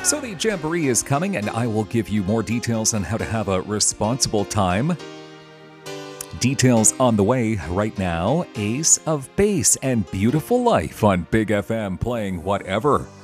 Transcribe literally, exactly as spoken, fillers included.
So the Jamboree is coming, and I will give you more details on how to have a responsible time. Details on the way right now. Ace of Base and Beautiful Life on Big F M, playing whatever.